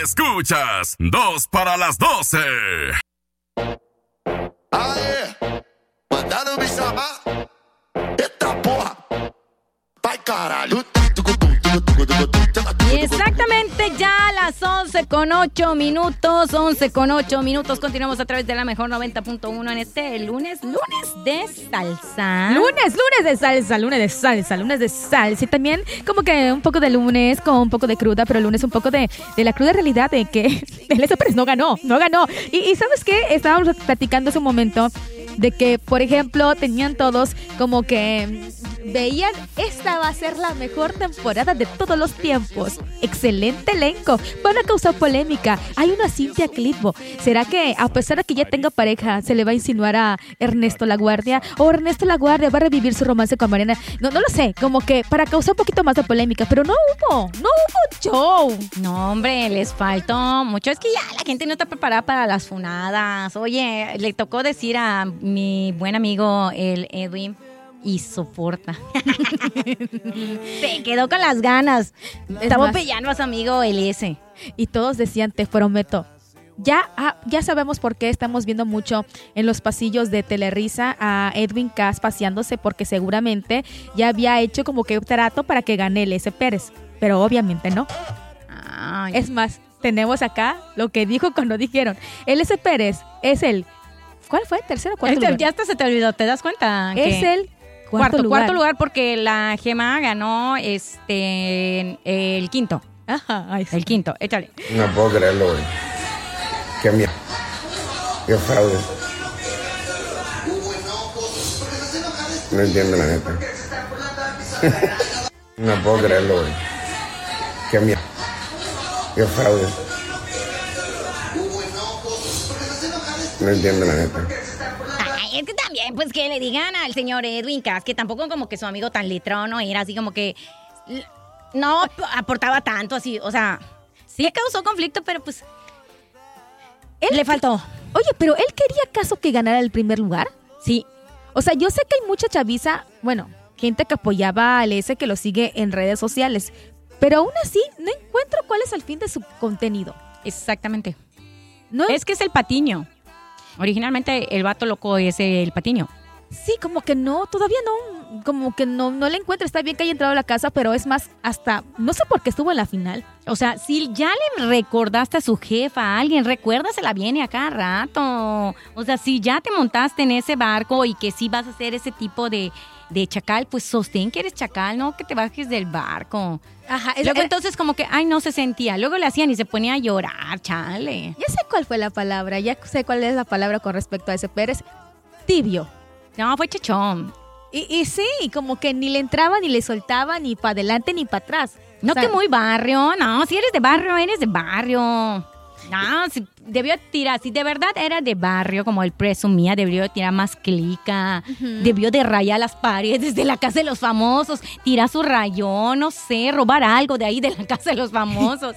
Escuchas 2 para las 12. Aê, mandaram me chamar. Eita porra, vai caralho. Y exactamente ya a las 11:08, 11:08. Continuamos a través de la mejor 90.1 en este lunes de salsa. Lunes de salsa. Y también como que un poco de lunes con un poco de cruda, pero el lunes un poco de la cruda realidad de que el Pérez no ganó. Y ¿sabes qué? Estábamos platicando hace un momento de que, por ejemplo, tenían todos como que veían, esta va a ser la mejor temporada de todos los tiempos. Excelente elenco. Van a causar polémica. Hay una Cintia Clitbo. ¿Será que, a pesar de que ya tenga pareja, se le va a insinuar a Ernesto Laguardia? ¿O Ernesto Laguardia va a revivir su romance con Mariana? No lo sé. Como que para causar un poquito más de polémica. Pero no hubo show. No, hombre, les faltó mucho. Es que ya la gente no está preparada para las funadas. Oye, le tocó decir a mi buen amigo, el Edwin, y soporta. Se quedó con las ganas. Estaba pillando a su amigo Elise. Y todos decían, te prometo. Ya sabemos por qué estamos viendo mucho en los pasillos de Telerisa a Edwin Cass paseándose, porque seguramente ya había hecho como que un trato para que gane Elise Pérez. Pero obviamente no. Ay. Es más, tenemos acá lo que dijo cuando dijeron, Elise Pérez es el... ¿Cuál fue? ¿Tercero o cuarto lugar? Ya hasta se te olvidó, ¿te das cuenta? Es el cuarto lugar porque la Gema ganó el quinto. Ajá, ahí sí. El quinto, échale. No puedo creerlo, güey. Qué mierda. Qué fraude. No entiendo la neta. No puedo creerlo, güey. Qué mierda. Qué fraude. No entiendo la neta. Ay, es que también, pues que le digan al señor Edwin Cass, que tampoco como que su amigo tan letrón no era así como que no aportaba tanto así, o sea, sí causó conflicto, pero pues le faltó. Oye, pero ¿él quería acaso que ganara el primer lugar? Sí. O sea, yo sé que hay mucha chaviza, bueno, gente que apoyaba al S, que lo sigue en redes sociales, pero aún así no encuentro cuál es el fin de su contenido. Exactamente. ¿No? Es que es el Patiño. Originalmente el vato loco es el Patiño. Sí, como que no, todavía no, como que no le encuentro. Está bien que haya entrado a la casa, pero es más, hasta, no sé por qué estuvo en la final. O sea, si ya le recordaste a su jefa, a alguien, recuérdasela bien y a cada rato. O sea, si ya te montaste en ese barco y que sí vas a hacer ese tipo de chacal, pues sostén que eres chacal, no que te bajes del barco. Ajá. Luego entonces como que, ay, no se sentía. Luego le hacían y se ponía a llorar, chale. Ya sé cuál fue la palabra, ya sé cuál es la palabra con respecto a ese Pérez. Tibio. No, fue chechón. Y sí, como que ni le entraba, ni le soltaba, ni para adelante, ni para atrás. No, o sea, que muy barrio. No, si eres de barrio, eres de barrio. No, si debió tirar, si de verdad era de barrio, como él presumía, debió tirar más clica, debió de rayar las paredes de la casa de los famosos, tirar su rayón, no sé, robar algo de ahí de la casa de los famosos.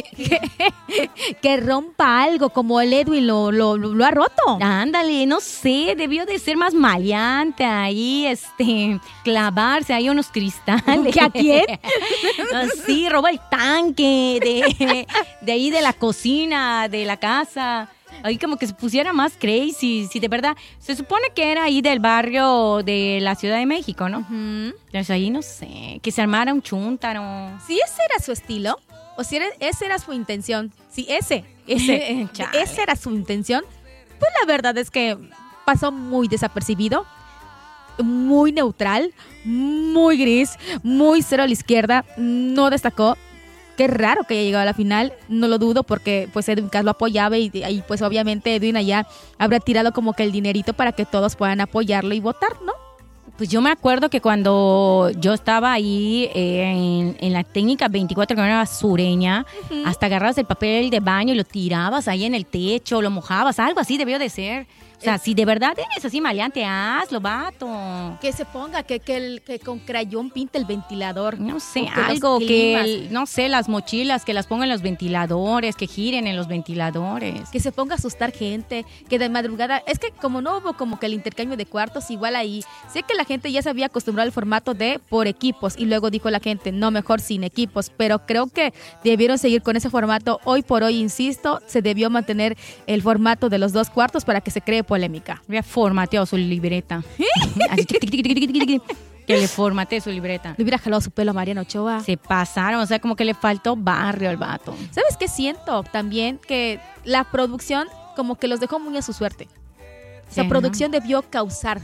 que rompa algo, como el Edwin lo ha roto. Ándale, no sé, debió de ser más maleante ahí, clavarse ahí unos cristales. ¿Que a quién? Sí, roba el tanque de ahí de la cocina, de la casa. Ahí como que se pusiera más crazy. Si de verdad, se supone que era ahí del barrio de la Ciudad de México, ¿no? Entonces ahí no sé, que se armara un chúntaro. Si ese era su estilo, o si esa era su intención, si esa era su intención, pues la verdad es que pasó muy desapercibido, muy neutral, muy gris, muy cero a la izquierda, no destacó. Qué raro que haya llegado a la final, no lo dudo, porque pues Edwin Cass lo apoyaba y pues obviamente Edwin allá habrá tirado como que el dinerito para que todos puedan apoyarlo y votar, ¿no? Pues yo me acuerdo que cuando yo estaba ahí en la técnica 24, que era sureña, hasta agarrabas el papel de baño y lo tirabas ahí en el techo, lo mojabas, algo así debió de ser. O sea, si de verdad eres así maleante, hazlo, vato. Que se ponga, que con crayón pinte el ventilador. No sé, O que algo los que, no sé, las mochilas, que las pongan en los ventiladores, que giren en los ventiladores. Que se ponga a asustar gente, que de madrugada, es que como no hubo como que el intercambio de cuartos, igual ahí, sé que la gente ya se había acostumbrado al formato de por equipos y luego dijo la gente, no, mejor sin equipos, pero creo que debieron seguir con ese formato. Hoy por hoy, insisto, se debió mantener el formato de los 2 cuartos para que se cree polémica. Había formateado su libreta. Así, que le formateé su libreta. Le hubiera jalado su pelo a Mariana Ochoa. Se pasaron, o sea, como que le faltó barrio al vato. ¿Sabes qué siento? También que la producción como que los dejó muy a su suerte. Sí, La producción debió causar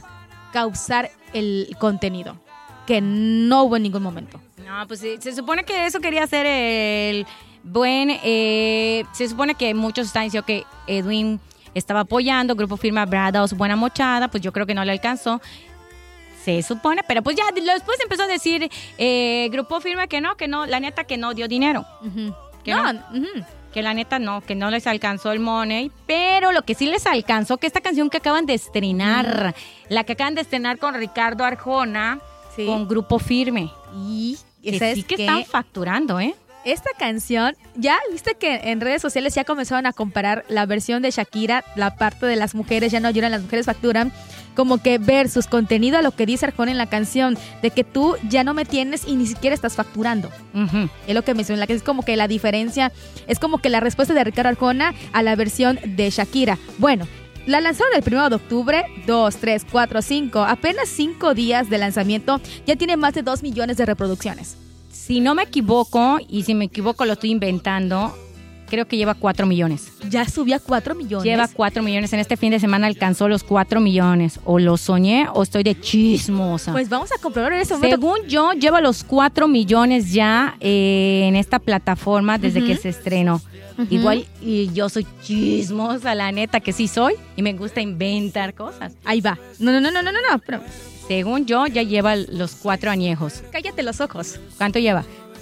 el contenido, que no hubo en ningún momento. No, pues sí, se supone que eso quería hacer el buen... se supone que muchos están diciendo que Edwin estaba apoyando, Grupo Firme habrá dado su buena mochada, pues yo creo que no le alcanzó. Se supone, pero pues ya después empezó a decir Grupo Firme que no, la neta que no dio dinero. Que no. Que la neta no, que no les alcanzó el money, pero lo que sí les alcanzó, que esta canción que acaban de estrenar, la que acaban de estrenar con Ricardo Arjona, Sí. con Grupo Firme. Y Que ¿sabes sí que qué? están facturando, ¿eh? Esta canción, ya viste que en redes sociales ya comenzaron a comparar la versión de Shakira, la parte de las mujeres ya no lloran, las mujeres facturan, como que versus contenido a lo que dice Arjona en la canción, de que tú ya no me tienes y ni siquiera estás facturando. Ujú. Es lo que mencioné, es como que la diferencia, es como que la respuesta de Ricardo Arjona a la versión de Shakira. Bueno, la lanzaron el 1 de octubre, 2, 3, 4, 5, apenas 5 días de lanzamiento, ya tiene más de 2 millones de reproducciones. Si no me equivoco, y si me equivoco lo estoy inventando, creo que lleva 4 millones. Ya subió a 4 millones. Lleva 4 millones. En este fin de semana alcanzó los 4 millones. O lo soñé o estoy de chismosa. Pues vamos a comprobar en ese momento. Según yo, lleva los 4 millones ya en esta plataforma desde que se estrenó. Igual, y yo soy chismosa, la neta que sí soy. Y me gusta inventar cosas. Ahí va. No. Pero Según yo, ya lleva los 4 añejos. cállate los ojos. ¿Cuánto lleva?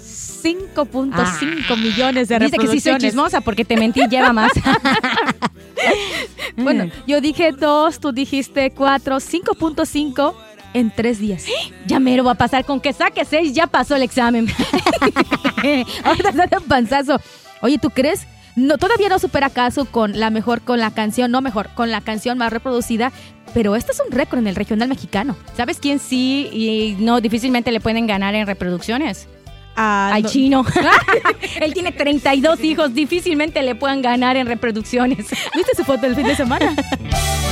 5.5 millones de Dice que sí soy reproducciones. chismosa porque te mentí, lleva más. Bueno, yo dije 2, tú dijiste 4, 5.5 en 3 días. Ya mero va a pasar. Con que saque 6, ya pasó el examen. Ahorita date un panzazo. Oye, ¿tú crees? No, todavía no supera caso con la canción más reproducida, pero este es un récord en el regional mexicano. ¿Sabes quién sí y no difícilmente le pueden ganar en reproducciones? Al no. chino. Él tiene 32 hijos, difícilmente le puedan ganar en reproducciones. ¿Viste su foto del fin de semana?